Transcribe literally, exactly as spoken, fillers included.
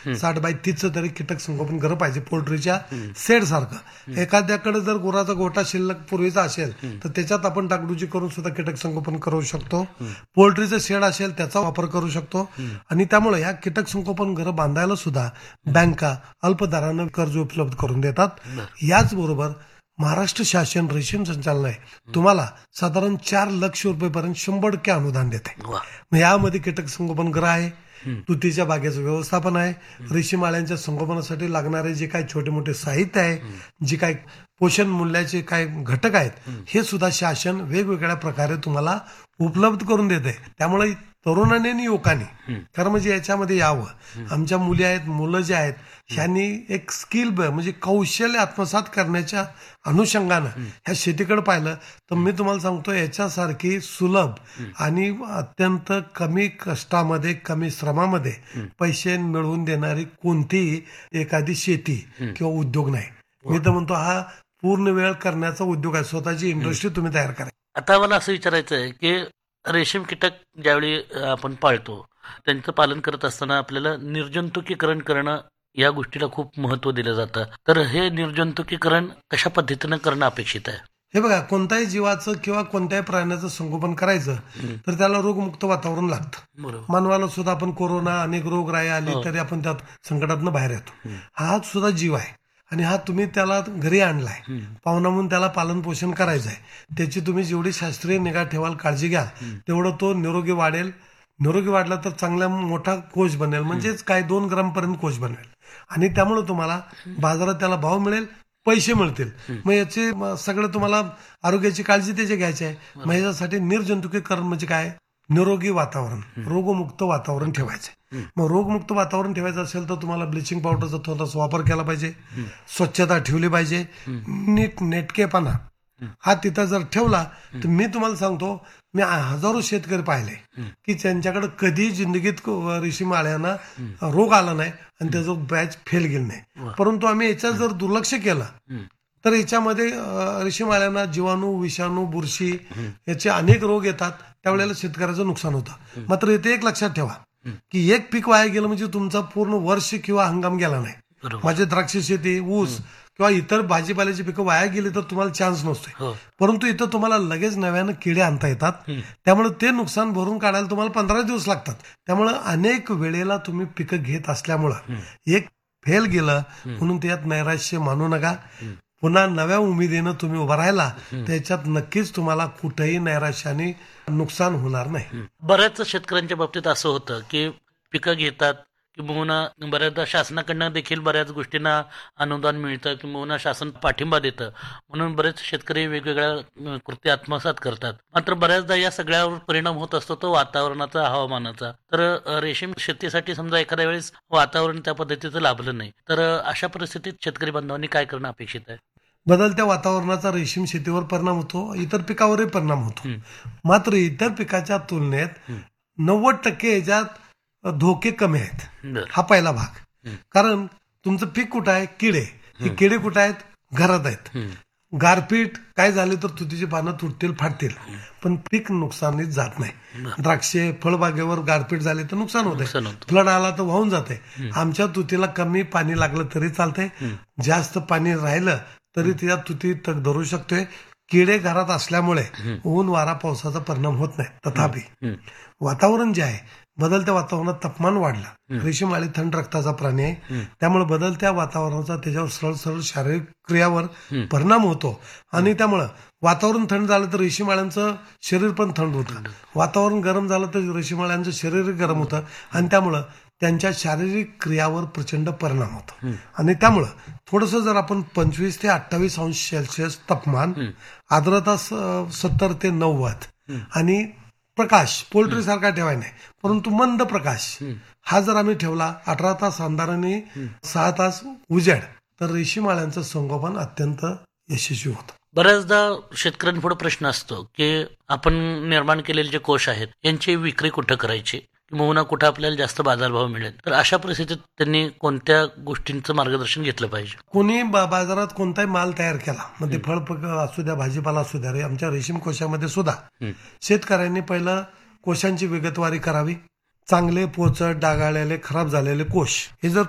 साठ बाय तीसचं तरी कीटक संगोपन घर पाहिजे. पोल्ट्रीच्या सेड सारखं एखाद्याकडे जर गुराचा गोठा शिल्लक पूर्वीचा असेल तर त्याच्यात आपण डागडुजी करून सुद्धा कीटक संगोपन करू शकतो. पोल्ट्रीचं शेड असेल त्याचा वापर करू शकतो. आणि त्यामुळे ह्या कीटक संगोपन घर बांधायला सुद्धा बँका अल्प दरानं कर्ज उपलब्ध करून देतात. याचबरोबर महाराष्ट्र शासन रेशीम संचालनालय तुम्हाला साधारण चार लक्ष रुपयेपर्यंत शंभर टक्के अनुदान देते. यामध्ये कीटक संगोपन ग्रह आहे, तुतीच्या बागेचं व्यवस्थापन आहे, रेशीम आळ्यांच्या संगोपनासाठी लागणारे जे काही छोटे मोठे साहित्य आहे, जे काही पोषण मूल्याचे काही घटक आहेत, हे सुद्धा शासन वेगवेगळ्या प्रकारे तुम्हाला उपलब्ध करून देते. त्यामुळे तरुणांनी आणि युवकांनी खरं म्हणजे याच्यामध्ये यावं. आमच्या मुली आहेत, मुलं जे आहेत, ह्यांनी एक स्किल म्हणजे कौशल्य आत्मसात करण्याच्या अनुषंगानं ह्या शेतीकडे पाहिलं तर मी तुम्हाला सांगतो याच्यासारखी सुलभ आणि अत्यंत कमी कष्टामध्ये कमी श्रमामध्ये पैसे मिळवून देणारी कोणतीही एखादी शेती किंवा उद्योग नाही. मी तर म्हणतो हा पूर्ण वेळ करण्याचा उद्योग आहे. स्वतःची इंडस्ट्री तुम्ही तयार करा. आता मला असं विचारायचं आहे की रेशीम कीटक ज्यावेळी आपण पाळतो त्यांचं पालन करत असताना आपल्याला निर्जंतुकीकरण करणं या गोष्टीला खूप महत्व दिलं जातं. तर हे निर्जंतुकीकरण कशा पद्धतीनं करणं अपेक्षित आहे? हे बघा, कोणत्याही जीवाचं किंवा कोणत्याही प्राण्याचं संगोपन करायचं तर त्याला रोगमुक्त वातावरण लागतं. मानवाला सुद्धा आपण कोरोना अनेक रोगराई आली तरी आपण त्यात संकटातनं बाहेर येतो. हा सुद्धा जीव आहे आणि हा तुम्ही त्याला घरी आणलाय, पाहुणा म्हणून त्याला पालन पोषण करायचं आहे. त्याची तुम्ही जेवढी शास्त्रीय निगा ठेवाल, काळजी घ्याल, तेवढं तो निरोगी वाढेल. निरोगी वाढला तर चांगला मोठा कोश बनेल, म्हणजेच काय दोन ग्राम पर्यंत कोश बनेल आणि त्यामुळे तुम्हाला बाजारात त्याला भाव मिळेल, पैसे मिळतील. मग याचे सगळं तुम्हाला आरोग्याची काळजी त्याची घ्यायची आहे. मग याच्यासाठी निर्जंतुकीकरण म्हणजे काय, निरोगी वातावरण, रोगमुक्त वातावरण ठेवायचं. मग रोगमुक्त वातावरण ठेवायचं असेल तर तुम्हाला ब्लिचिंग पावडरचा थोडासा वापर केला पाहिजे, स्वच्छता ठेवली पाहिजे, नीट नेटकेपणा हा तिथं जर ठेवला तर मी तुम्हाला सांगतो, मी हजारो शेतकरी पाहिले की त्यांच्याकडे कधी जिंदगीत रेशीम आळ्यांना रोग आला नाही आणि त्याचं बॅच फेल गेलं नाही. परंतु आम्ही याच्यात जर दुर्लक्ष केलं तर याच्यामध्ये रेशीम आळ्यांना जीवाणू, विषाणू, बुरशी याचे अनेक रोग येतात. त्यावेळेला शेतकऱ्याचं नुकसान होतं. मात्र इथे एक लक्षात ठेवा की एक पीक वाया गेलं म्हणजे तुमचा पूर्ण वर्ष किंवा हंगाम गेला नाही. माझे द्राक्ष शेती, ऊस किंवा इतर भाजीपाल्याची पिकं वाया गेली तर तुम्हाला चान्स नसतोय. परंतु इथं तुम्हाला लगेच नव्यानं किडे आणता येतात. त्यामुळे ते नुकसान भरून काढायला तुम्हाला पंधरा दिवस लागतात. त्यामुळे अनेक वेळेला तुम्ही पिकं घेत असल्यामुळं एक फेल गेलं म्हणून त्यात नैराश्य मानू नका. पुन्हा नव्या उमेदीनं तुम्ही उभा राहिला त्याच्यात नक्कीच तुम्हाला कुठेही नैराश्याने नुकसान होणार नाही. बऱ्याच शेतकऱ्यांच्या बाबतीत असं होतं की पिकं घेतात किंवा बऱ्याचदा शासनाकडनं देखील बऱ्याच गोष्टींना अनुदान मिळतं किंवा शासन पाठिंबा देतं, म्हणून बरेच शेतकरी वेगवेगळ्या कृती आत्मसात करतात. मात्र बऱ्याचदा या सगळ्यावर परिणाम होत असतो तो वातावरणाचा, हवामानाचा. तर रेशीम शेतीसाठी समजा एखाद्या वेळेस वातावरण त्या पद्धतीचं लाभलं नाही तर अशा परिस्थितीत शेतकरी बांधवांनी काय करणं अपेक्षित आहे? बदलत्या वातावरणाचा रेशीम शेतीवर परिणाम होतो, इतर पिकावरही परिणाम होतो. मात्र इतर पिकाच्या तुलनेत नव्वद टक्के याच्यात धोके कमी आहेत. हा पहिला भाग. कारण तुमचं पीक कुठं आहे, किडे, हे किडे कुठं आहेत, घरात आहेत. गारपीट काय झाले तर तुतीची पानं तुटतील, फाटतील, पण पीक नुकसानीत जात नाही. द्राक्षे फळबागेवर गारपीट झाले तर नुकसान होते, फ्लड आला तर वाहून जाते. आमच्या तुतीला कमी पाणी लागलं तरी चालतंय, जास्त पाणी राहिलं तरी त्या तुती तग धरू शकतोय. किडे घरात असल्यामुळे ऊन वारा पावसाचा परिणाम होत नाही. तथापि वातावरण जे आहे, बदलत्या वातावरणात तापमान वाढलं, रेशीम आळी थंड रक्ताचा प्राणी आहे, त्यामुळे बदलत्या वातावरणाचा त्याच्यावर सरळ सरळ शारीरिक क्रियावर परिणाम होतो. आणि त्यामुळं वातावरण थंड झालं तर रेशीम आळ्यांचं शरीर पण थंड होतं, वातावरण गरम झालं तर रेशीम आळ्यांचं शरीर गरम होतं आणि त्यामुळं त्यांच्या शारीरिक क्रियावर प्रचंड परिणाम होतो. आणि त्यामुळं थोडंसं जर आपण पंचवीस ते अठ्ठावीस अंश सेल्सिअस तापमान, आर्द्रता सत्तर ते नव्वद आणि प्रकाश पोल्ट्री सारखा ठेवाय नाही परंतु मंद प्रकाश हा जर आम्ही ठेवला, अठरा तास अंधाराने सहा तास उजेड, तर रेशीम आळ्यांचं संगोपन अत्यंत यशस्वी होतं. बऱ्याचदा शेतकऱ्यांपुढे प्रश्न असतो की आपण निर्माण केलेले जे कोश आहेत यांची विक्री कुठं करायची किंवा कुठं आपल्याला जास्त बाजारभाव मिळेल. तर अशा परिस्थितीत त्यांनी कोणत्या गोष्टींचं मार्गदर्शन घेतलं पाहिजे? कोणी बाजारात कोणताही माल तयार केला, म्हणजे फळ असू द्या, भाजीपाला असू द्या, रे आमच्या रेशीम कोशामध्ये सुद्धा शेतकऱ्यांनी पहिलं कोशांची विगतवारी करावी. चांगले पोचट, डागाळलेले, खराब झालेले कोश हे जर